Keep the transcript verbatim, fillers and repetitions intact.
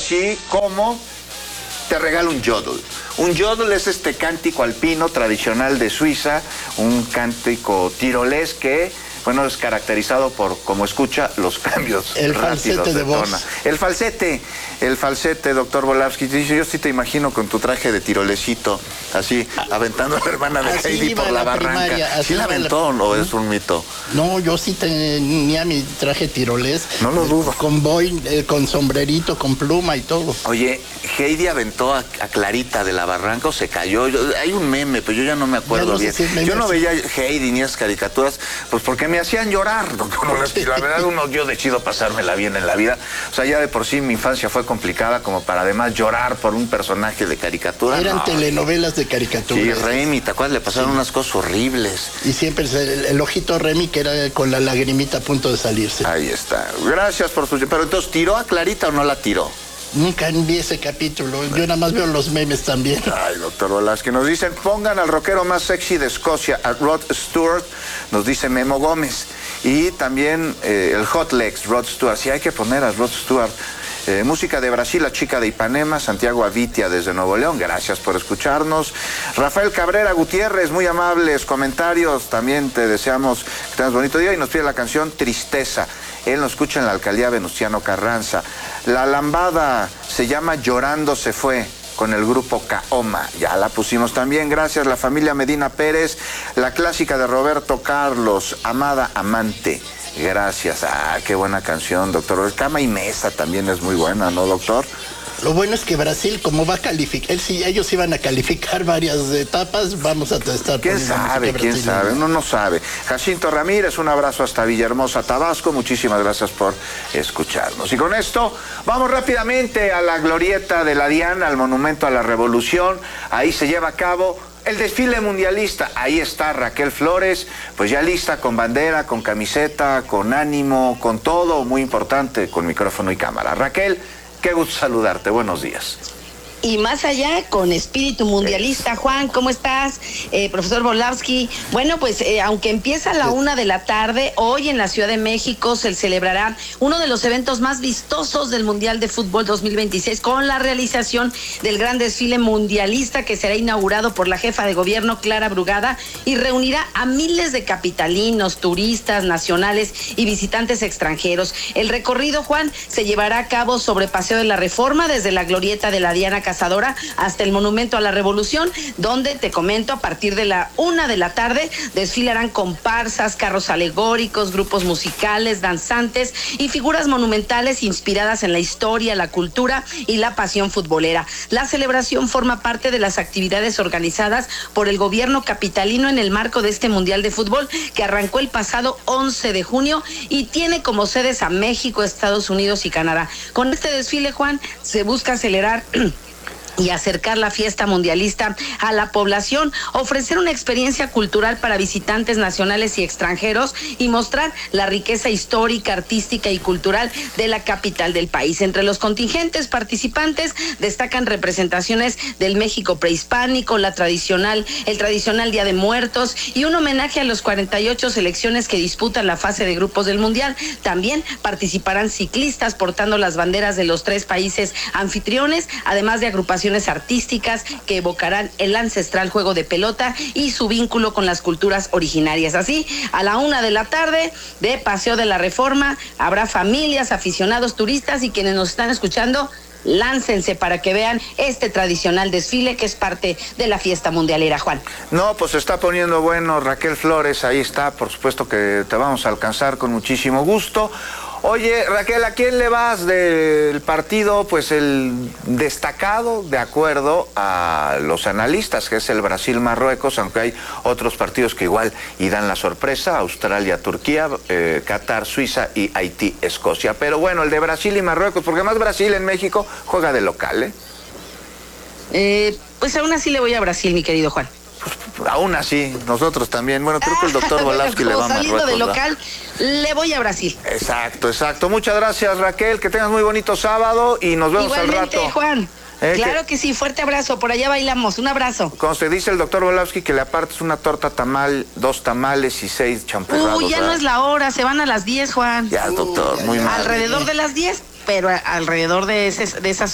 así como te regalo un yodel. Un yodel es este cántico alpino tradicional de Suiza, un cántico tirolés que, bueno, es caracterizado por, como escucha, los cambios el rápidos falsete de, de voz. tona. El falsete, el falsete, doctor Volavsky. Yo sí te imagino con tu traje de tirolecito, así, aventando a la hermana de Así Heidi por la, la barranca. Primaria, ¿Sí la aventó la... o es un mito? No, yo sí tenía mi traje tirolés. No lo dudo. Con boy, eh, con sombrerito, con pluma y todo. Oye, Heidi aventó a, a Clarita de la barranca o se cayó. Yo, hay un meme, pero yo ya no me acuerdo no bien. Si es yo no veía Heidi ni esas caricaturas, pues porque me hacían llorar, doctor Volavsky. La verdad, uno, yo decido pasármela bien en la vida. O sea, ya de por sí mi infancia fue complicada como para además llorar por un personaje de caricatura. Eran no, telenovelas de caricatura. Sí, Remy, ¿te acuerdas? Le pasaron sí. unas cosas horribles. Y siempre el, el ojito Remy que era con la lagrimita a punto de salirse. Ahí está. Gracias por su... Pero entonces, ¿tiró a Clarita o no la tiró? Nunca vi ese capítulo, yo nada más veo los memes también. Ay, doctor Volavsky, nos dicen, pongan al rockero más sexy de Escocia, a Rod Stewart, nos dice Memo Gómez. Y también eh, el Hot Legs, Rod Stewart, sí hay que poner a Rod Stewart. Eh, música de Brasil, La Chica de Ipanema, Santiago Avitia desde Nuevo León, gracias por escucharnos. Rafael Cabrera Gutiérrez, muy amables comentarios, también te deseamos que tengas bonito día y nos pide la canción Tristeza. Él nos escucha en la alcaldía Venustiano Carranza. La lambada se llama Llorando se fue, con el grupo Kaoma, ya la pusimos también, gracias. La familia Medina Pérez, la clásica de Roberto Carlos, Amada Amante. Gracias. Ah, qué buena canción, doctor. Cama y Mesa también es muy buena, ¿no, doctor? Lo bueno es que Brasil, como va a calificar, si ellos iban a calificar varias etapas, vamos a estar. ¿Quién sabe? ¿Quién sabe? Uno no sabe. Jacinto Ramírez, un abrazo hasta Villahermosa, Tabasco. Muchísimas gracias por escucharnos. Y con esto, vamos rápidamente a la glorieta de la Diana, al Monumento a la Revolución. Ahí se lleva a cabo el desfile mundialista. Ahí está Raquel Flores, pues ya lista con bandera, con camiseta, con ánimo, con todo, muy importante, con micrófono y cámara. Raquel, qué gusto saludarte, buenos días. Y más allá, con espíritu mundialista. Juan, ¿cómo estás? Eh, profesor Volavsky. Bueno, pues eh, aunque empieza a la una de la tarde, hoy en la Ciudad de México se celebrará uno de los eventos más vistosos del Mundial de Fútbol dos mil veintiséis, con la realización del gran desfile mundialista que será inaugurado por la jefa de gobierno, Clara Brugada, y reunirá a miles de capitalinos, turistas nacionales y visitantes extranjeros. El recorrido, Juan, se llevará a cabo sobre Paseo de la Reforma, desde la glorieta de la Diana Cazadora hasta el Monumento a la Revolución, donde, te comento, a partir de la una de la tarde desfilarán comparsas, carros alegóricos, grupos musicales, danzantes y figuras monumentales inspiradas en la historia, la cultura y la pasión futbolera. La celebración forma parte de las actividades organizadas por el gobierno capitalino en el marco de este Mundial de Fútbol, que arrancó el pasado once de junio y tiene como sedes a México, Estados Unidos y Canadá. Con este desfile, Juan, se busca acelerar y acercar la fiesta mundialista a la población, ofrecer una experiencia cultural para visitantes nacionales y extranjeros y mostrar la riqueza histórica, artística y cultural de la capital del país. Entre los contingentes participantes destacan representaciones del México prehispánico, la tradicional, el tradicional Día de Muertos y un homenaje a los cuarenta y ocho selecciones que disputan la fase de grupos del Mundial. También participarán ciclistas portando las banderas de los tres países anfitriones, además de agrupaciones artísticas que evocarán el ancestral juego de pelota y su vínculo con las culturas originarias. Así, a la una de la tarde de Paseo de la Reforma, habrá familias, aficionados, turistas y quienes nos están escuchando, láncense para que vean este tradicional desfile que es parte de la fiesta mundialera, Juan. No, pues se está poniendo bueno, Raquel Flores, ahí está, por supuesto que te vamos a alcanzar con muchísimo gusto. Oye, Raquel, ¿a quién le vas del partido? Pues el destacado, de acuerdo a los analistas, que es el Brasil-Marruecos, aunque hay otros partidos que igual y dan la sorpresa, Australia-Turquía, eh, Qatar-Suiza y Haití-Escocia. Pero bueno, el de Brasil y Marruecos, porque más Brasil en México juega de local, ¿eh? Eh, pues aún así le voy a Brasil, mi querido Juan. Pues, aún así, nosotros también. Bueno, creo que el doctor Volavsky le va a Marruecos. Saliendo de local, ¿verdad? Le voy a Brasil. Exacto, exacto. Muchas gracias, Raquel. Que tengas muy bonito sábado y nos vemos igualmente, al rato. Juan. ¿Eh? Claro que... que sí, fuerte abrazo. Por allá bailamos. Un abrazo. Como se dice el doctor Volavsky, que le apartes una torta tamal, dos tamales y seis champurrados. Uy, ya ¿verdad? No es la hora. Se van a las diez, Juan. Ya, doctor, muy mal. Alrededor de las diez, pero alrededor de, ese, de esas